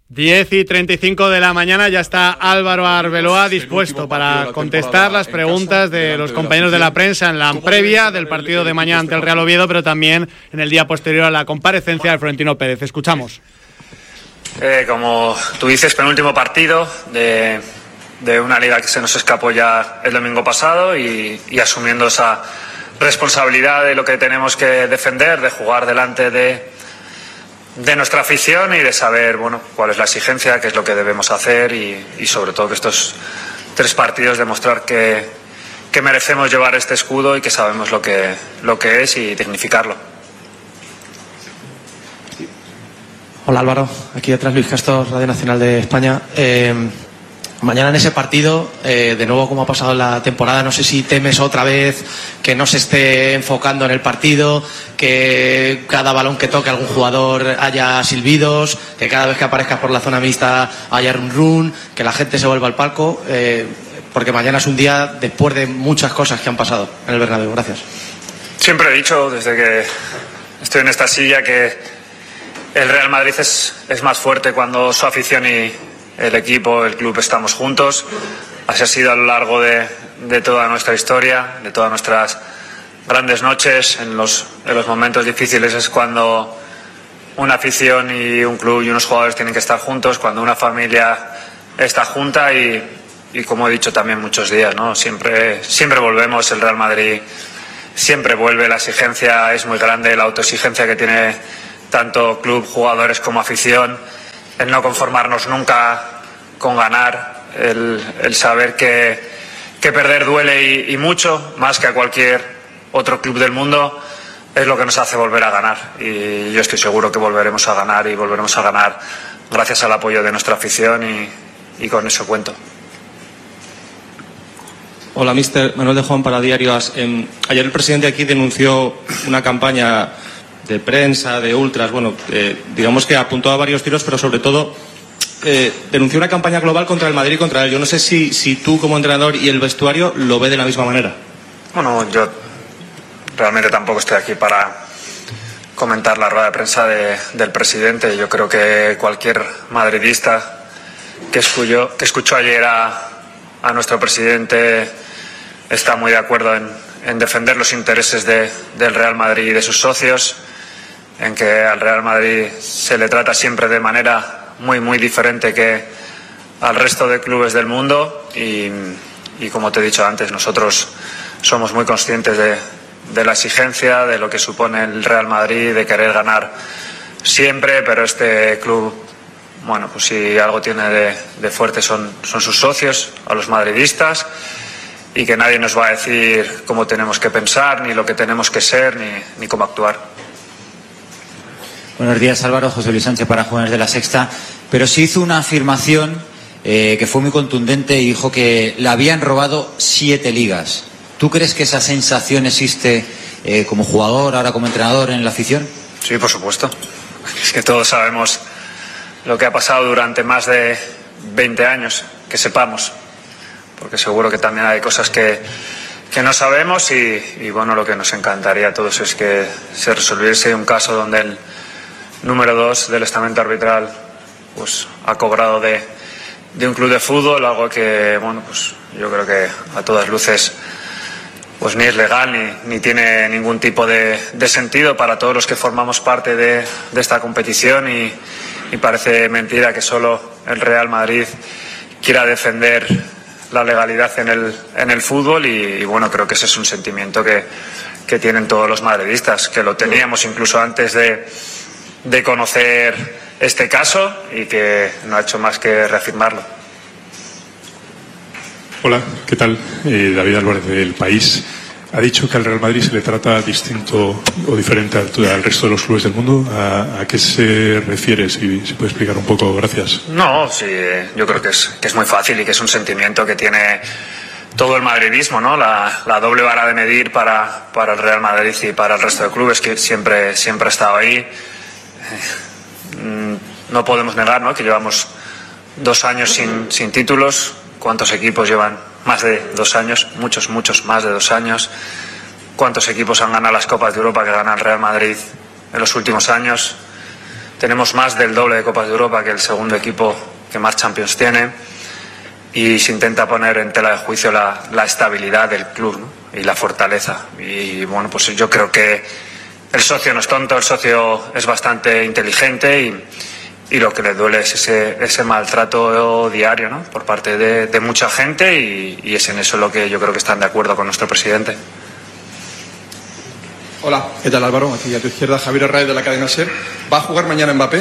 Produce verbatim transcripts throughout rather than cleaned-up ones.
diez y treinta y cinco de la mañana, ya está Álvaro Arbeloa dispuesto para contestar las preguntas de los compañeros de la prensa en la previa del partido de mañana ante el Real Oviedo, pero también en el día posterior a la comparecencia de Florentino Pérez. Escuchamos. Eh, como tú dices, penúltimo partido de, de una liga que se nos escapó ya el domingo pasado y, y asumiendo esa responsabilidad de lo que tenemos que defender, de jugar delante de de nuestra afición y de saber, bueno, cuál es la exigencia, qué es lo que debemos hacer y, y sobre todo que estos tres partidos demostrar que, que merecemos llevar este escudo y que sabemos lo que, lo que es y dignificarlo. Hola Álvaro, aquí detrás Luis Castor, Radio Nacional de España. Eh, mañana en ese partido, eh, de nuevo como ha pasado en la temporada, no sé si temes otra vez que no se esté enfocando en el partido, que cada balón que toque algún jugador haya silbidos, que cada vez que aparezcas por la zona mixta haya run run, que la gente se vuelva al palco, eh, porque mañana es un día después de muchas cosas que han pasado en el Bernabéu. Gracias. Siempre he dicho desde que estoy en esta silla que el Real Madrid es, es más fuerte cuando su afición y el equipo, el club estamos juntos. Así ha sido a lo largo de, de toda nuestra historia, de todas nuestras grandes noches. En los, en los momentos difíciles es cuando una afición y un club y unos jugadores tienen que estar juntos, cuando una familia está junta y, y como he dicho también muchos días, ¿no? Siempre, siempre volvemos, el Real Madrid siempre vuelve, la exigencia es muy grande, la autoexigencia que tiene tanto club, jugadores como afición, el no conformarnos nunca con ganar, el, el saber que, que perder duele y, y mucho, más que a cualquier otro club del mundo, es lo que nos hace volver a ganar. Y yo estoy seguro que volveremos a ganar y volveremos a ganar gracias al apoyo de nuestra afición y, y con eso cuento. Hola, mister Manuel de Juan para Diario As. Eh, ayer el presidente aquí denunció una campaña de prensa, de ultras, bueno, eh, digamos que apuntó a varios tiros, pero sobre todo eh, denunció una campaña global contra el Madrid y contra él. Yo no sé si, si tú como entrenador y el vestuario lo ve de la misma manera. Bueno, yo realmente tampoco estoy aquí para comentar la rueda de prensa de, del presidente. Yo creo que cualquier madridista que escuchó, que escuchó ayer a, a nuestro presidente está muy de acuerdo en, en defender los intereses de, del Real Madrid y de sus socios, en que al Real Madrid se le trata siempre de manera muy muy diferente que al resto de clubes del mundo y, y como te he dicho antes, nosotros somos muy conscientes de, de la exigencia, de lo que supone el Real Madrid, de querer ganar siempre, pero este club, bueno, pues si algo tiene de, de fuerte son, son sus socios, a los madridistas, y que nadie nos va a decir cómo tenemos que pensar, ni lo que tenemos que ser, ni, ni cómo actuar. Buenos días, Álvaro. José Luis Sánchez para Jóvenes de la Sexta. Pero se hizo una afirmación eh, que fue muy contundente y dijo que le habían robado siete ligas. ¿Tú crees que esa sensación existe eh, como jugador, ahora como entrenador en la afición? Sí, por supuesto. Es que todos sabemos lo que ha pasado durante más de veinte años, que sepamos. Porque seguro que también hay cosas que, que no sabemos y, y bueno, lo que nos encantaría a todos es que se resolviese un caso donde el número dos del estamento arbitral pues ha cobrado de, de un club de fútbol, algo que bueno, pues yo creo que a todas luces pues ni es legal ni, ni tiene ningún tipo de, de sentido para todos los que formamos parte de, de esta competición y, y parece mentira que solo el Real Madrid quiera defender la legalidad en el, en el fútbol y, y bueno, creo que ese es un sentimiento que, que tienen todos los madridistas, que lo teníamos incluso antes de de conocer este caso y que no ha hecho más que reafirmarlo. Hola, ¿qué tal? Eh, David Álvarez del País. Ha dicho que al Real Madrid se le trata distinto o diferente al, al resto de los clubes del mundo. ¿A, a qué se refiere? Si se puede explicar un poco, gracias. No, sí, yo creo que es, que es muy fácil y que es un sentimiento que tiene todo el madridismo, ¿no? La, la doble vara de medir para, para el Real Madrid y para el resto de clubes, que siempre, siempre ha estado ahí. No podemos negar, ¿no?, que llevamos dos años sin, sin títulos. ¿Cuántos equipos llevan más de dos años? Muchos, muchos más de dos años. ¿Cuántos equipos han ganado las Copas de Europa que gana el Real Madrid en los últimos años? tenemos más del doble de Copas de Europa que el segundo equipo que más Champions tiene, y se intenta poner en tela de juicio la, la estabilidad del club, ¿no? Y la fortaleza. Y bueno, pues yo creo que el socio no es tonto, el socio es bastante inteligente, y, y lo que le duele es ese, ese maltrato diario, ¿no? Por parte de, de mucha gente, y, y es en eso lo que yo creo que están de acuerdo con nuestro presidente. Hola, ¿qué tal, Álvaro? Aquí a tu izquierda, Javier Arraez de la cadena SER. ¿Va a jugar mañana Mbappé?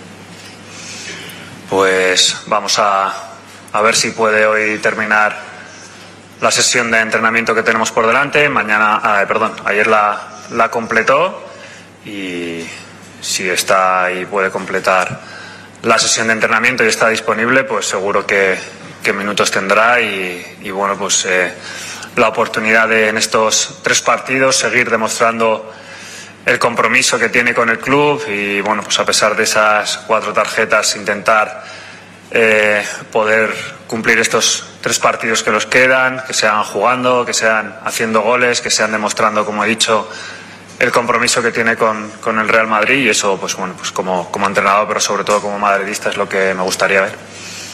Pues vamos a, a ver si puede hoy terminar la sesión de entrenamiento que tenemos por delante. Mañana, ah, perdón, ayer la, la completó, y si está y puede completar la sesión de entrenamiento y está disponible, pues seguro que, que minutos tendrá, y, y bueno, pues eh, la oportunidad de en estos tres partidos seguir demostrando el compromiso que tiene con el club, y bueno, pues a pesar de esas cuatro tarjetas intentar eh, poder cumplir estos tres partidos que nos quedan, que sean jugando, que sean haciendo goles, que sean demostrando, como he dicho, el compromiso que tiene con, con el Real Madrid, y eso, pues bueno, pues como, como entrenador, pero sobre todo como madridista, es lo que me gustaría ver.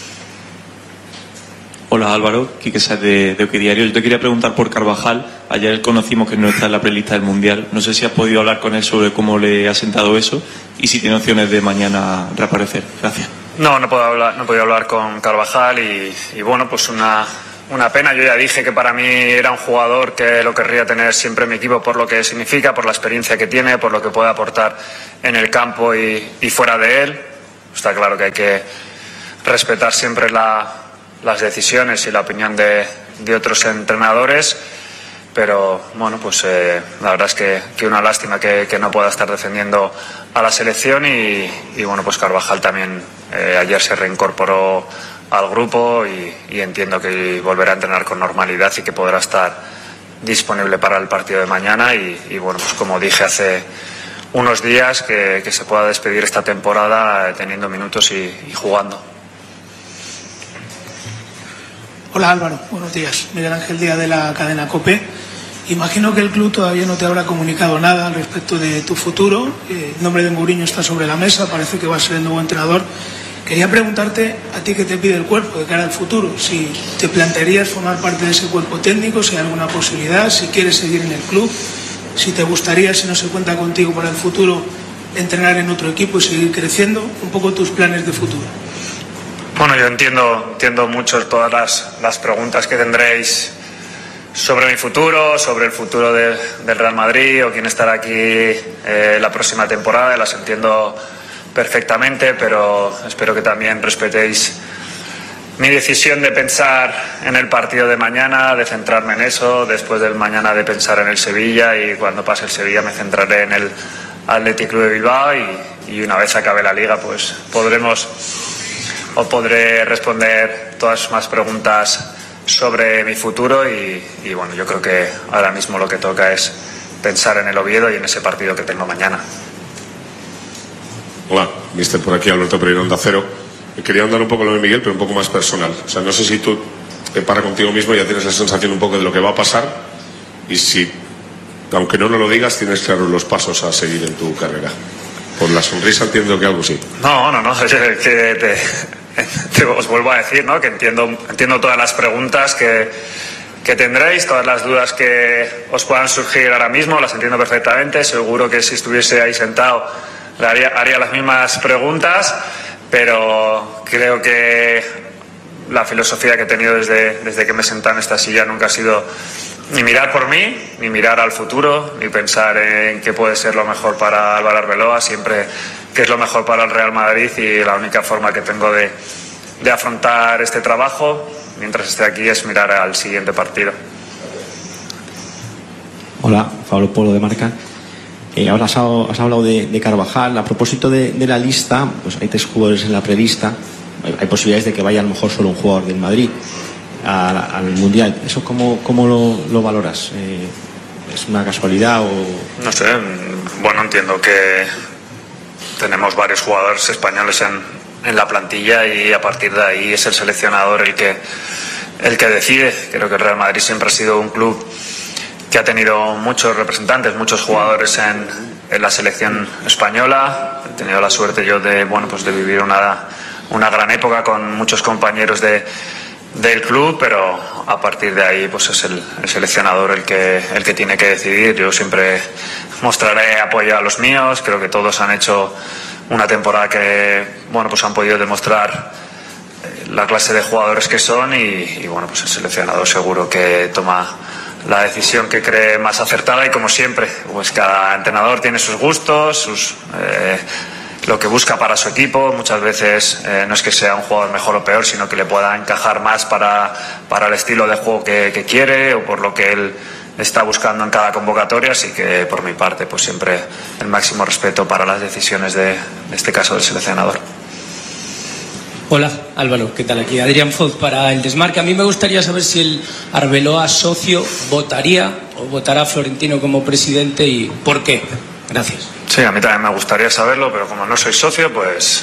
Hola Álvaro, Quique Sáez de, de Oquidiario. Yo te quería preguntar por Carvajal. Ayer conocimos que no está en la prelista del Mundial. No sé si has podido hablar con él sobre cómo le ha sentado eso y si tiene opciones de mañana reaparecer. Gracias. No, no puedo hablar, no he podido hablar con Carvajal, y, y bueno, pues una, una pena. Yo ya dije que para mí era un jugador que lo querría tener siempre en mi equipo por lo que significa, por la experiencia que tiene, por lo que puede aportar en el campo y, y fuera de él. Está claro que hay que respetar siempre la, las decisiones y la opinión de, de otros entrenadores, pero bueno, pues eh, la verdad es que, que una lástima que, que no pueda estar defendiendo a la selección, y, y bueno, pues Carvajal también eh, ayer se reincorporó al grupo, y, y entiendo que volverá a entrenar con normalidad y que podrá estar disponible para el partido de mañana, y, y bueno, pues como dije hace unos días, que, que se pueda despedir esta temporada teniendo minutos y, y jugando. Hola Álvaro, buenos días. Miguel Ángel Díaz de la cadena COPE. Imagino que el club todavía no te habrá comunicado nada al respecto de tu futuro. El nombre de Mourinho está sobre la mesa, parece que va a ser el nuevo entrenador. Quería preguntarte a ti qué te pide el cuerpo de cara al futuro, si te plantearías formar parte de ese cuerpo técnico, si hay alguna posibilidad, si quieres seguir en el club, si te gustaría, si no se cuenta contigo para el futuro, entrenar en otro equipo y seguir creciendo, un poco tus planes de futuro. Bueno, yo entiendo, entiendo mucho todas las, las preguntas que tendréis sobre mi futuro, sobre el futuro de, del Real Madrid, o quién estará aquí eh, la próxima temporada. Las entiendo perfectamente, pero espero que también respetéis mi decisión de pensar en el partido de mañana, de centrarme en eso, después del mañana de pensar en el Sevilla, y cuando pase el Sevilla me centraré en el Athletic Club de Bilbao, y, y una vez acabe la liga pues podremos o podré responder todas más preguntas sobre mi futuro, y, y bueno, yo creo que ahora mismo lo que toca es pensar en el Oviedo y en ese partido que tengo mañana. Hola, mister, por aquí Alberto Pereira, Onda Cero. Quería andar un poco lo de Miguel, pero un poco más personal. O sea, no sé si tú te paras contigo mismo y ya tienes la sensación un poco de lo que va a pasar, y si, aunque no nos lo digas, tienes claros los pasos a seguir en tu carrera. Por la sonrisa entiendo que algo sí. No, no, no, que te, te, os vuelvo a decir, ¿no? Que entiendo, entiendo todas las preguntas que, que tendréis, todas las dudas que os puedan surgir ahora mismo, las entiendo perfectamente. Seguro que si estuviese ahí sentado le haría, haría las mismas preguntas, pero creo que la filosofía que he tenido desde, desde que me he sentado en esta silla nunca ha sido ni mirar por mí, ni mirar al futuro, ni pensar en qué puede ser lo mejor para Álvaro Arbeloa, siempre qué es lo mejor para el Real Madrid, y la única forma que tengo de, de afrontar este trabajo mientras esté aquí es mirar al siguiente partido. Hola, Pablo Polo de Marca. Eh, ahora has, has hablado de, de Carvajal. A propósito de, de la lista, pues hay tres jugadores en la prelista. Hay, hay posibilidades de que vaya a lo mejor solo un jugador del Madrid al, al Mundial. ¿Eso cómo, cómo lo, lo valoras? Eh, ¿Es una casualidad o...? No sé, bueno, entiendo que tenemos varios jugadores españoles en, en la plantilla, y a partir de ahí es el seleccionador el que, el que decide. Creo que el Real Madrid siempre ha sido un club que ha tenido muchos representantes, muchos jugadores en, en la selección española. He tenido la suerte yo de, bueno, pues de vivir una, una gran época con muchos compañeros de, del club, pero a partir de ahí pues es el, el seleccionador el que, el que tiene que decidir. Yo siempre mostraré apoyo a los míos. Creo que todos han hecho una temporada que, bueno, pues han podido demostrar la clase de jugadores que son y, y bueno, pues el seleccionador seguro que toma la decisión que cree más acertada y, como siempre, pues cada entrenador tiene sus gustos, sus, eh, lo que busca para su equipo. Muchas veces eh, no es que sea un jugador mejor o peor, sino que le pueda encajar más para, para el estilo de juego que, que quiere o por lo que él está buscando en cada convocatoria. Así que por mi parte pues siempre el máximo respeto para las decisiones de, en este caso, del seleccionador. Hola Álvaro, ¿qué tal? Aquí Adrián Foz para El Desmarque. A mí me gustaría saber si el Arbeloa socio votaría o votará a Florentino como presidente y por qué. Gracias. Sí, a mí también me gustaría saberlo, pero como no soy socio, pues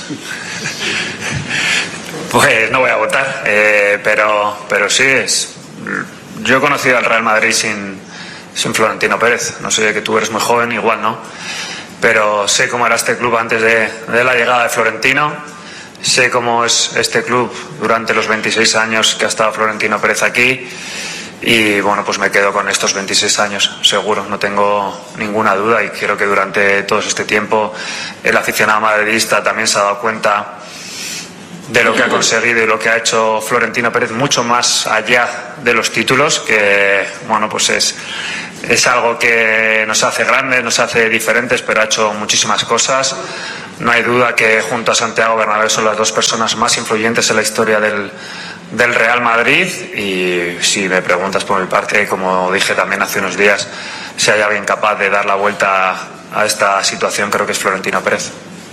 pues no voy a votar. Eh, pero, pero sí, es, yo he conocido al Real Madrid sin, sin Florentino Pérez. No sé, que tú eres muy joven, igual no, pero sé cómo era este club antes de, de la llegada de Florentino. Sé cómo es este club durante los veintiséis años que ha estado Florentino Pérez aquí y bueno, pues me quedo con estos veintiséis años, seguro, no tengo ninguna duda, y creo que durante todo este tiempo el aficionado madridista también se ha dado cuenta de lo que ha conseguido y lo que ha hecho Florentino Pérez, mucho más allá de los títulos, que bueno, pues es, es algo que nos hace grandes, nos hace diferentes, pero ha hecho muchísimas cosas. No hay duda que junto a Santiago Bernabéu son las dos personas más influyentes en la historia del, del Real Madrid, y si me preguntas por mi parte, como dije también hace unos días, si hay alguien capaz de dar la vuelta a esta situación, creo que es Florentino Pérez.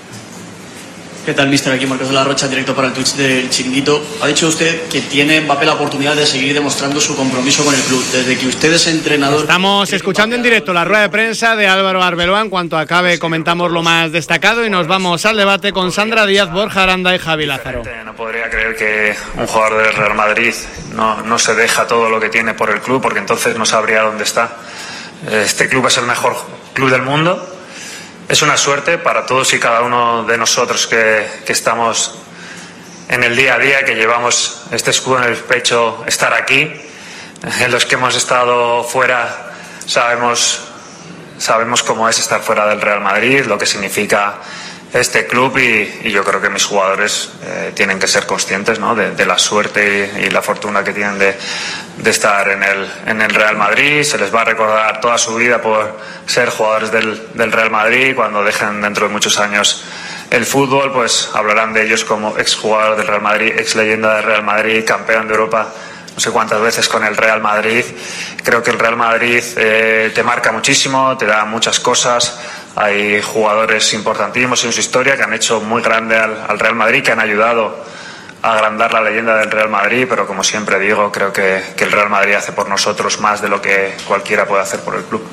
¿Qué tal, mister? Aquí Marcos de la Rocha, directo para el Twitch del Chiringuito. Ha dicho usted que tiene Mbappé la oportunidad de seguir demostrando su compromiso con el club. Desde que usted es entrenador... Estamos escuchando en directo la rueda de prensa de Álvaro Arbeloa. En cuanto acabe comentamos lo más destacado y nos vamos al debate con Sandra Díaz, Borja Aranda y Javi Lázaro. No podría creer que un jugador del Real Madrid no, no se deja todo lo que tiene por el club, porque entonces no sabría dónde está. Este club es el mejor club del mundo. Es una suerte para todos y cada uno de nosotros que, que estamos en el día a día, que llevamos este escudo en el pecho, estar aquí. En los que hemos estado fuera sabemos, sabemos cómo es estar fuera del Real Madrid, lo que significa este club, y, y yo creo que mis jugadores eh, tienen que ser conscientes, ¿no?, de, de la suerte y, y la fortuna que tienen de, de estar en el, en el Real Madrid. Se les va a recordar toda su vida por ser jugadores del, del Real Madrid. Cuando dejen dentro de muchos años el fútbol, pues hablarán de ellos como exjugador del Real Madrid, ex leyenda del Real Madrid, campeón de Europa no sé cuántas veces con el Real Madrid. Creo que el Real Madrid eh, te marca muchísimo, te da muchas cosas. Hay jugadores importantísimos en su historia que han hecho muy grande al, al Real Madrid, que han ayudado a agrandar la leyenda del Real Madrid, pero como siempre digo, creo que, que el Real Madrid hace por nosotros más de lo que cualquiera puede hacer por el club.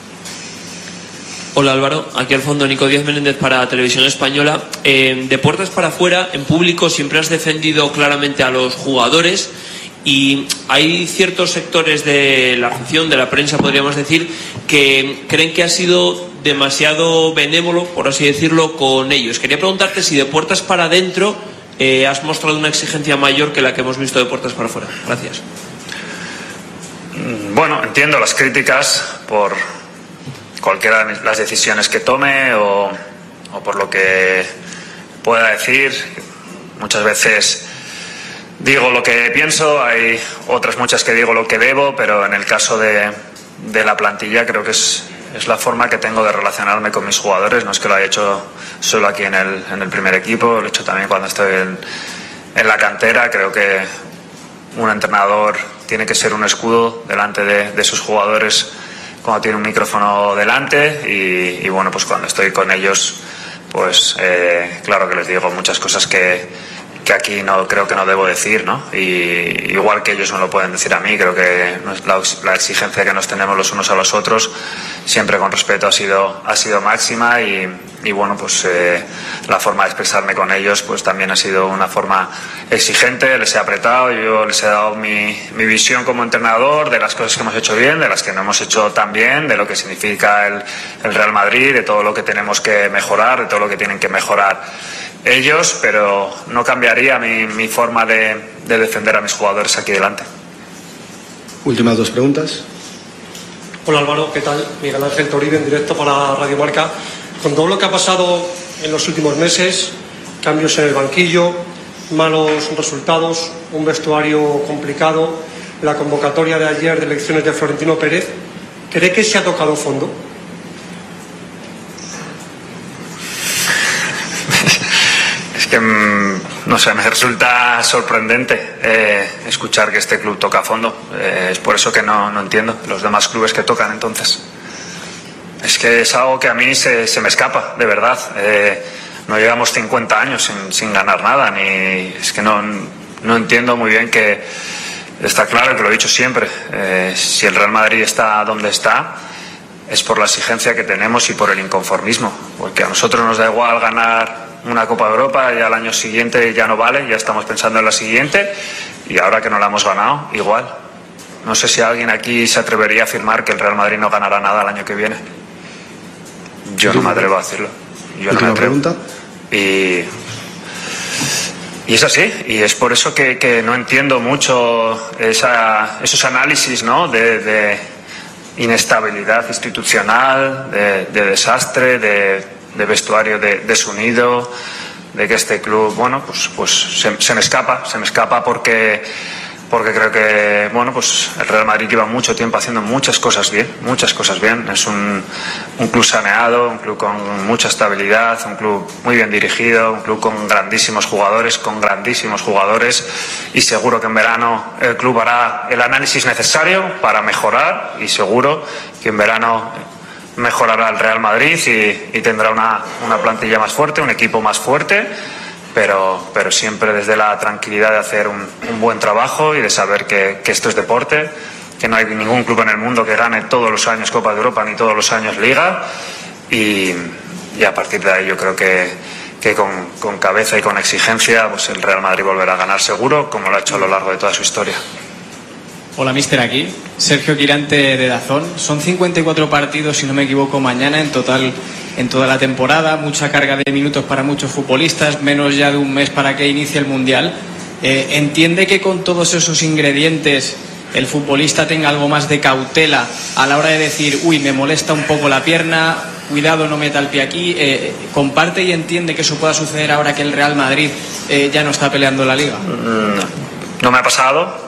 Hola Álvaro, aquí al fondo Nico Díaz Menéndez para Televisión Española. Eh, de puertas para afuera, en público siempre has defendido claramente a los jugadores, y hay ciertos sectores de la afición, de la prensa podríamos decir, que creen que has sido demasiado benévolo, por así decirlo, con ellos. Quería preguntarte si de puertas para adentro eh, has mostrado una exigencia mayor que la que hemos visto de puertas para afuera. Gracias. Bueno, entiendo las críticas por cualquiera de las decisiones que tome o, o por lo que pueda decir. Muchas veces digo lo que pienso, hay otras muchas que digo lo que debo, pero en el caso de, de la plantilla creo que es, es la forma que tengo de relacionarme con mis jugadores. No es que lo haya hecho solo aquí en el, en el primer equipo, lo he hecho también cuando estoy en, en la cantera. Creo que un entrenador tiene que ser un escudo delante de, de sus jugadores cuando tiene un micrófono delante, y, y bueno, pues cuando estoy con ellos, pues eh, claro que les digo muchas cosas que que aquí no creo que no debo decir, ¿no? Y igual que ellos me lo pueden decir a mí, creo que la, la exigencia que nos tenemos los unos a los otros, siempre con respeto, ha sido, ha sido máxima y, y bueno, pues eh, la forma de expresarme con ellos pues también ha sido una forma exigente, les he apretado, yo les he dado mi, mi visión como entrenador de las cosas que hemos hecho bien, de las que no hemos hecho tan bien, de lo que significa el, el Real Madrid, de todo lo que tenemos que mejorar, de todo lo que tienen que mejorar ellos, pero no cambiaría mi, mi forma de, de defender a mis jugadores aquí delante. Últimas dos preguntas. Hola Álvaro, ¿qué tal? Miguel Ángel Toribio en directo para Radio Marca. Con todo lo que ha pasado en los últimos meses, cambios en el banquillo, malos resultados, un vestuario complicado, la convocatoria de ayer de elecciones de Florentino Pérez, ¿cree que se ha tocado fondo? Es que, no sé, me resulta sorprendente eh, escuchar que este club toca a fondo. Eh, es por eso que no, no entiendo los demás clubes que tocan entonces. Es que es algo que a mí se, se me escapa, de verdad. Eh, no llevamos cincuenta años sin, sin ganar nada, ni es que no, no entiendo muy bien que está claro que lo he dicho siempre. Eh, si el Real Madrid está donde está, es por la exigencia que tenemos y por el inconformismo, porque a nosotros nos da igual ganar una Copa de Europa y al año siguiente ya no vale, ya estamos pensando en la siguiente y ahora que no la hemos ganado, igual. No sé si alguien aquí se atrevería a afirmar que el Real Madrid no ganará nada el año que viene. Yo no me atrevo a decirlo. Yo no me atrevo. Pregunta. Y, y es así, y es por eso que, que no entiendo mucho esa, esos análisis, ¿no? de, de inestabilidad institucional, de, de desastre, de, de vestuario de, desunido, de que este club, bueno, pues, pues se, se me escapa, se me escapa porque, porque creo que, bueno, pues el Real Madrid lleva mucho tiempo haciendo muchas cosas bien, muchas cosas bien. Es un, un club saneado, un club con mucha estabilidad, un club muy bien dirigido, un club con grandísimos jugadores, con grandísimos jugadores, y seguro que en verano el club hará el análisis necesario para mejorar, y seguro que en verano mejorará el Real Madrid y, y tendrá una, una plantilla más fuerte, un equipo más fuerte, pero, pero siempre desde la tranquilidad de hacer un, un buen trabajo y de saber que, que esto es deporte, que no hay ningún club en el mundo que gane todos los años Copa de Europa ni todos los años Liga, y, y a partir de ahí yo creo que, que con, con cabeza y con exigencia pues el Real Madrid volverá a ganar seguro, como lo ha hecho a lo largo de toda su historia. Hola, mister, aquí Sergio Quirante de Dazón. Son cincuenta y cuatro partidos, si no me equivoco, mañana en total en toda la temporada, mucha carga de minutos para muchos futbolistas, menos ya de un mes para que inicie el Mundial. Eh, ¿Entiende que con todos esos ingredientes el futbolista tenga algo más de cautela a la hora de decir, uy, me molesta un poco la pierna, cuidado, no meta el pie aquí? Eh, ¿Comparte y entiende que eso pueda suceder ahora que el Real Madrid eh, ya no está peleando la Liga? No, no me ha pasado.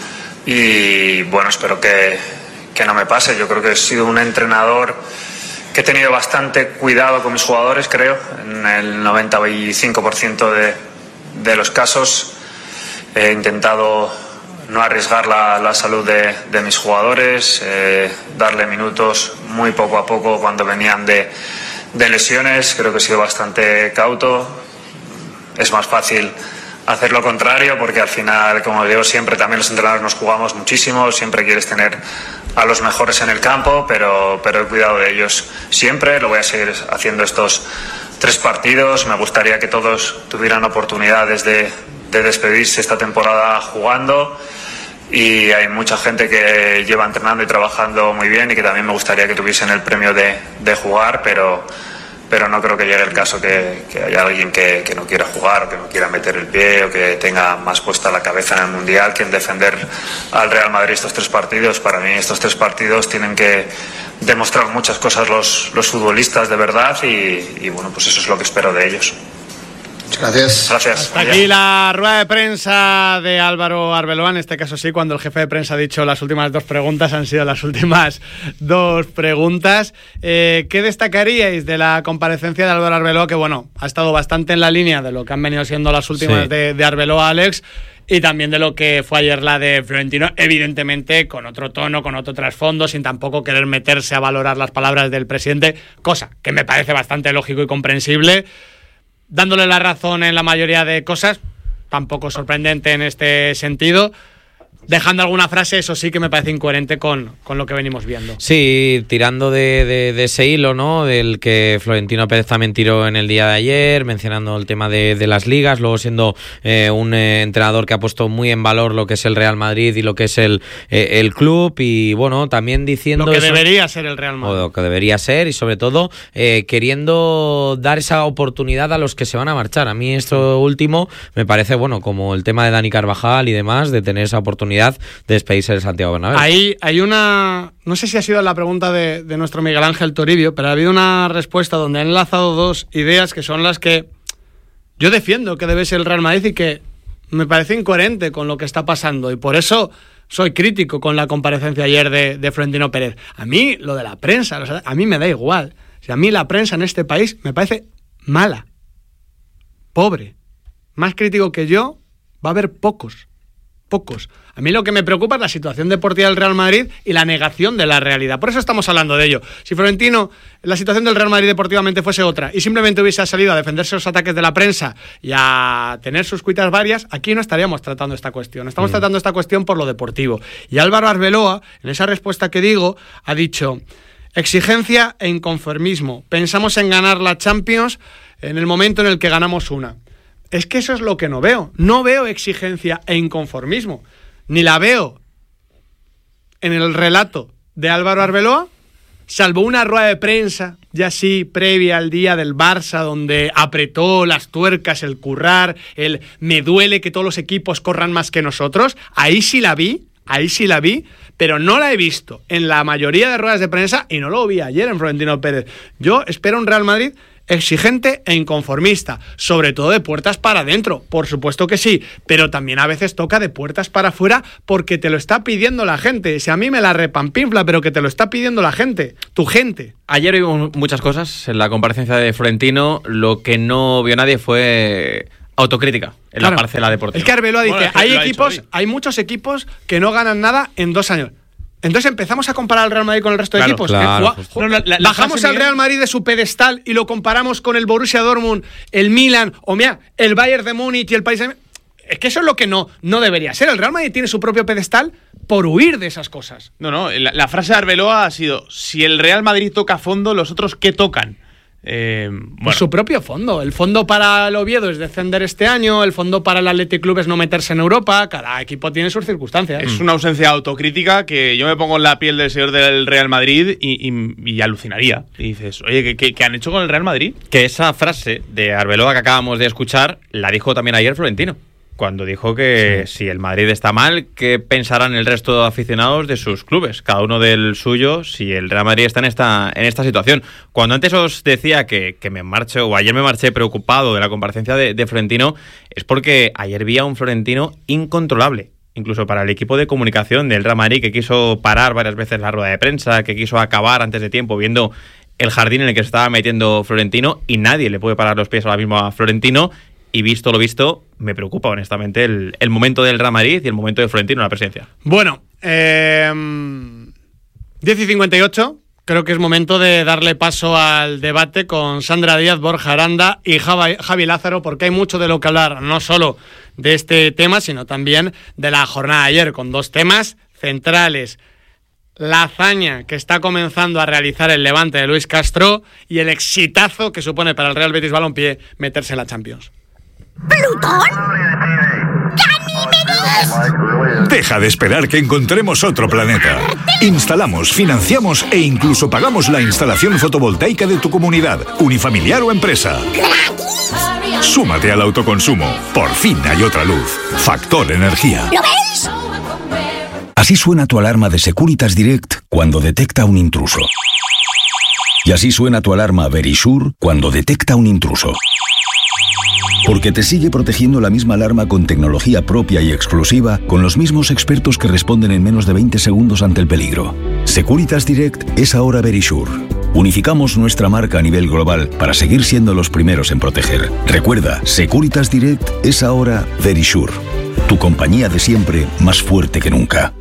Y bueno, espero que, que no me pase. Yo creo que he sido un entrenador que he tenido bastante cuidado con mis jugadores, creo, en el noventa y cinco por ciento de, de los casos. He intentado no arriesgar la, la salud de, de mis jugadores, eh, darle minutos muy poco a poco cuando venían de, de lesiones. Creo que he sido bastante cauto. Es más fácil hacer lo contrario, porque al final, como digo siempre, también los entrenadores nos jugamos muchísimo, siempre quieres tener a los mejores en el campo, pero, pero he cuidado de ellos siempre, lo voy a seguir haciendo estos tres partidos. Me gustaría que todos tuvieran oportunidades de, de despedirse esta temporada jugando, y hay mucha gente que lleva entrenando y trabajando muy bien y que también me gustaría que tuviesen el premio de, de jugar, pero pero no creo que llegue el caso que, que haya alguien que, que no quiera jugar, o que no quiera meter el pie, o que tenga más puesta la cabeza en el Mundial que en defender al Real Madrid estos tres partidos. Para mí estos tres partidos tienen que demostrar muchas cosas los, los futbolistas de verdad, y, y bueno, pues eso es lo que espero de ellos. Gracias. Gracias. Hasta aquí la rueda de prensa de Álvaro Arbeloa. En este caso sí, cuando el jefe de prensa ha dicho las últimas dos preguntas, han sido las últimas dos preguntas. Eh, ¿Qué destacaríais de la comparecencia de Álvaro Arbeloa? Que bueno, ha estado bastante en la línea de lo que han venido siendo las últimas sí. de, de Arbeloa, Alex, y también de lo que fue ayer la de Florentino, evidentemente con otro tono, con otro trasfondo, sin tampoco querer meterse a valorar las palabras del presidente, cosa que me parece bastante lógico y comprensible, dándole la razón en la mayoría de cosas, tampoco sorprendente en este sentido. Dejando alguna frase, eso sí que me parece incoherente con, con lo que venimos viendo. Sí, tirando de, de, de ese hilo, ¿no? Del que Florentino Pérez también tiró en el día de ayer, mencionando el tema de, de las ligas, luego siendo eh, un eh, entrenador que ha puesto muy en valor lo que es el Real Madrid y lo que es el, eh, el club, y bueno, también diciendo... Lo que eso, debería ser el Real Madrid. O lo que debería ser, y sobre todo eh, queriendo dar esa oportunidad a los que se van a marchar. A mí esto último me parece, bueno, como el tema de Dani Carvajal y demás, de tener esa oportunidad de despedirse del Santiago Bernabéu. Ahí hay una... No sé si ha sido la pregunta de, de nuestro Miguel Ángel Toribio, pero ha habido una respuesta donde han enlazado dos ideas que son las que yo defiendo que debe ser el Real Madrid y que me parece incoherente con lo que está pasando, y por eso soy crítico con la comparecencia ayer de, de Florentino Pérez. A mí lo de la prensa, o sea, a mí me da igual. O sea, a mí la prensa en este país me parece mala, pobre. Más crítico que yo va a haber pocos. Pocos. A mí lo que me preocupa es la situación deportiva del Real Madrid y la negación de la realidad. Por eso estamos hablando de ello. Si Florentino, la situación del Real Madrid deportivamente fuese otra y simplemente hubiese salido a defenderse los ataques de la prensa y a tener sus cuitas varias, aquí no estaríamos tratando esta cuestión. Estamos mm. tratando esta cuestión por lo deportivo. Y Álvaro Arbeloa, en esa respuesta que digo, ha dicho: exigencia e inconformismo. Pensamos en ganar la Champions en el momento en el que ganamos una. Es que eso es lo que no veo. No veo exigencia e inconformismo. Ni la veo en el relato de Álvaro Arbeloa, salvo una rueda de prensa, ya sí, previa al día del Barça, donde apretó las tuercas, el currar, el me duele que todos los equipos corran más que nosotros. Ahí sí la vi, ahí sí la vi, pero no la he visto en la mayoría de ruedas de prensa y no lo vi ayer en Florentino Pérez. Yo espero un Real Madrid exigente e inconformista, sobre todo de puertas para adentro, por supuesto que sí, pero también a veces toca de puertas para afuera porque te lo está pidiendo la gente. Si a mí me la repampinfla, pero que te lo está pidiendo la gente, tu gente. Ayer vimos muchas cosas en la comparecencia de Florentino, lo que no vio nadie fue autocrítica en claro. la parcela deportiva. Es que Arbeloa dice, bueno, es que hay equipos, hay muchos equipos que no ganan nada en dos años. Entonces empezamos a comparar al Real Madrid con el resto de claro, equipos. Claro, que no, la, la, bajamos al Real Madrid de su pedestal y lo comparamos con el Borussia Dortmund, el Milan, o mira, el Bayern de Múnich y el Paris Saint-Germain. Es que eso es lo que no, no debería ser. El Real Madrid tiene su propio pedestal por huir de esas cosas. No, no, la, la frase de Arbeloa ha sido: si el Real Madrid toca fondo, ¿los otros qué tocan? Eh, bueno. Su propio fondo. El fondo para el Oviedo es descender este año, el fondo para el Athletic Club es no meterse en Europa. Cada equipo tiene sus circunstancias. Es una ausencia de autocrítica que yo me pongo en la piel del señor del Real Madrid y, y, y alucinaría. Y dices, oye, ¿qué, qué, ¿qué han hecho con el Real Madrid? Que esa frase de Arbeloa que acabamos de escuchar la dijo también ayer Florentino, cuando dijo que sí. si el Madrid está mal, ¿qué pensarán el resto de aficionados de sus clubes? Cada uno del suyo, si el Real Madrid está en esta, en esta situación. Cuando antes os decía que, que me marcho, o ayer me marché preocupado de la comparecencia de, de Florentino, es porque ayer vi a un Florentino incontrolable. Incluso para el equipo de comunicación del Real Madrid, que quiso parar varias veces la rueda de prensa, que quiso acabar antes de tiempo viendo el jardín en el que se estaba metiendo Florentino, y nadie le puede parar los pies ahora mismo a Florentino. Y visto lo visto, me preocupa honestamente el, el momento del Real Madrid y el momento de Florentino en la presidencia. Bueno, eh, diez y cincuenta y ocho, creo que es momento de darle paso al debate con Sandra Díaz, Borja Aranda y Javi, Javi Lázaro, porque hay mucho de lo que hablar, no solo de este tema, sino también de la jornada de ayer, con dos temas centrales: la hazaña que está comenzando a realizar el Levante de Luis Castro y el exitazo que supone para el Real Betis Balompié meterse en la Champions. ¿Plutón? ¡Ganímedes! Deja de esperar que encontremos otro planeta. Instalamos, financiamos e incluso pagamos la instalación fotovoltaica de tu comunidad, unifamiliar o empresa. ¡Gratis! Súmate al autoconsumo. Por fin hay otra luz. Factor Energía. ¿Lo veis? Así suena tu alarma de Securitas Direct cuando detecta un intruso. Y así suena tu alarma Verisure cuando detecta un intruso. Porque te sigue protegiendo la misma alarma con tecnología propia y exclusiva, con los mismos expertos que responden en menos de veinte segundos ante el peligro. Securitas Direct es ahora Verisure. Unificamos nuestra marca a nivel global para seguir siendo los primeros en proteger. Recuerda, Securitas Direct es ahora Verisure. Tu compañía de siempre, más fuerte que nunca.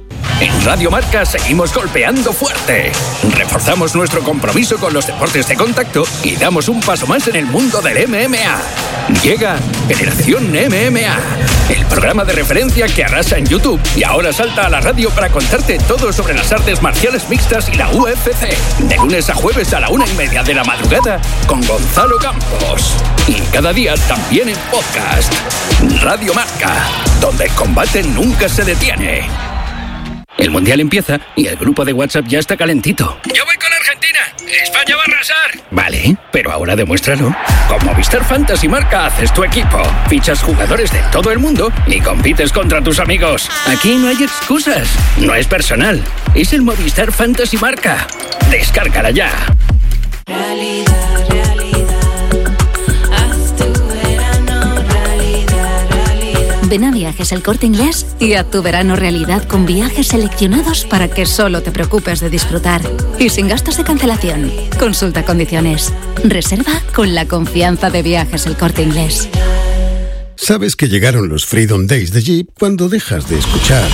En Radio Marca seguimos golpeando fuerte. Reforzamos nuestro compromiso con los deportes de contacto y damos un paso más en el mundo del M M A. Llega Generación M M A, el programa de referencia que arrasa en YouTube y ahora salta a la radio para contarte todo sobre las artes marciales mixtas y la U F C. De lunes a jueves a la una y media de la madrugada con Gonzalo Campos. Y cada día también en podcast. Radio Marca, donde el combate nunca se detiene. El Mundial empieza y el grupo de WhatsApp ya está calentito. ¡Yo voy con Argentina! ¡España va a arrasar! Vale, pero ahora demuéstralo. Con Movistar Fantasy Marca haces tu equipo, fichas jugadores de todo el mundo y compites contra tus amigos. Aquí no hay excusas, no es personal, es el Movistar Fantasy Marca. Descárgala ya. Realidad, realidad, haz tu verano realidad, realidad. Ven a Viajes El Corte Inglés y haz tu verano realidad con viajes seleccionados para que solo te preocupes de disfrutar y sin gastos de cancelación. Consulta condiciones. Reserva con la confianza de Viajes El Corte Inglés. Sabes que llegaron los Freedom Days de Jeep cuando dejas de escuchar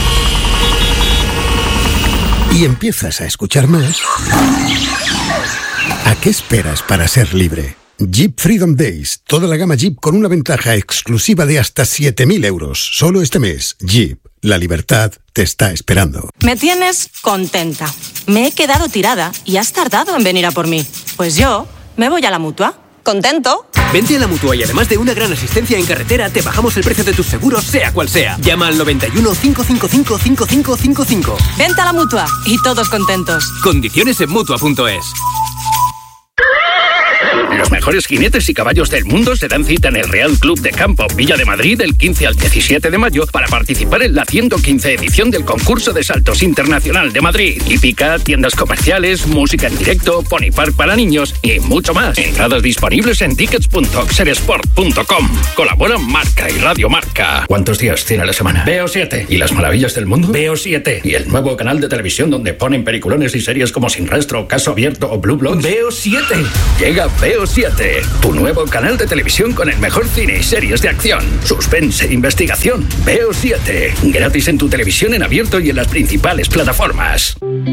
y empiezas a escuchar más. ¿A qué esperas para ser libre? Jeep Freedom Days. Toda la gama Jeep con una ventaja exclusiva de hasta siete mil euros. Solo este mes. Jeep. La libertad te está esperando. Me tienes contenta. Me he quedado tirada y has tardado en venir a por mí. Pues yo me voy a la Mutua. ¿Contento? Vente a la Mutua y además de una gran asistencia en carretera, te bajamos el precio de tus seguros, sea cual sea. Llama al noventa y uno, cinco cinco cinco, cinco cinco cinco cinco. Vente a la Mutua y todos contentos. Condiciones en Mutua punto es. Los mejores jinetes y caballos del mundo se dan cita en el Real Club de Campo Villa de Madrid del quince al diecisiete de mayo para participar en la ciento quince edición del concurso de saltos internacional de Madrid. Hípica, tiendas comerciales, música en directo, pony park para niños y mucho más. Entradas disponibles en tickets punto oxeresport punto com. Colaboran Marca y Radio Marca. ¿Cuántos días tiene la semana? Veo siete. ¿Y las maravillas del mundo? Veo siete. ¿Y el nuevo canal de televisión donde ponen peliculones y series como Sin Rastro, Caso Abierto o Blue Bloods? Veo siete. Llega Veo siete, tu nuevo canal de televisión con el mejor cine y series de acción, suspense e investigación. Veo siete, gratis en tu televisión en abierto y en las principales plataformas.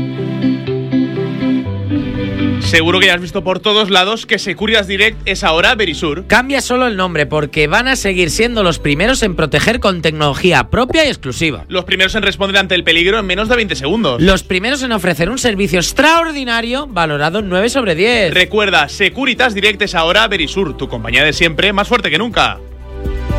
Seguro que ya has visto por todos lados que Securitas Direct es ahora Verisur. Cambia solo el nombre porque van a seguir siendo los primeros en proteger con tecnología propia y exclusiva. Los primeros en responder ante el peligro en menos de veinte segundos. Los primeros en ofrecer un servicio extraordinario valorado en nueve sobre diez. Recuerda, Securitas Direct es ahora Verisur, tu compañía de siempre más fuerte que nunca.